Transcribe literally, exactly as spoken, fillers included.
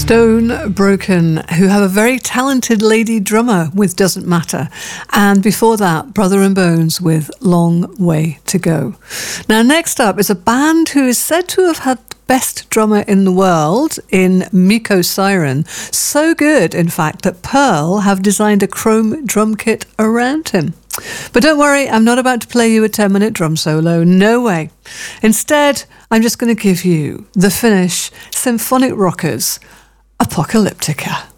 Stone Broken, who have a very talented lady drummer with Doesn't Matter. And before that, Brother and Bones with Long Way to Go. Now, next up is a band who is said to have had the best drummer in the world in Miko Siren. So good, in fact, that Pearl have designed a chrome drum kit around him. But don't worry, I'm not about to play you a ten-minute drum solo. No way. Instead, I'm just going to give you the Finnish symphonic rockers, Apocalyptica.